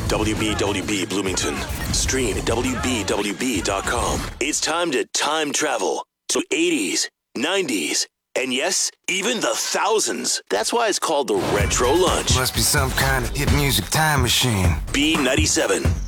WBWB Bloomington. Stream WBWB.com. It's time to time travel to 80s, 90s, and yes, even the thousands. That's why it's called the Retro Lunch. Must be some kind of hit music time machine. B97.